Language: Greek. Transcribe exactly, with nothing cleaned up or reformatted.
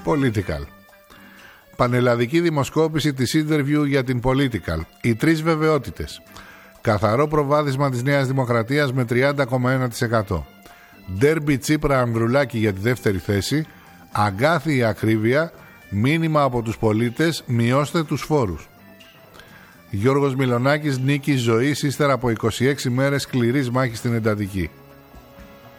Political. Πανελλαδική δημοσκόπηση της Interview για την Political. Οι τρεις βεβαιότητες. Καθαρό προβάδισμα της Νέας Δημοκρατίας με τριάντα κόμμα ένα τοις εκατό. Ντέρμπι Τσίπρα Ανδρουλάκη για τη δεύτερη θέση. Αγκάθιη ακρίβεια. Μήνυμα από τους πολίτες. Μειώστε τους φόρους. Γιώργος Μιλονάκης νίκη ζωής ύστερα από είκοσι έξι μέρες σκληρής μάχης στην εντατική.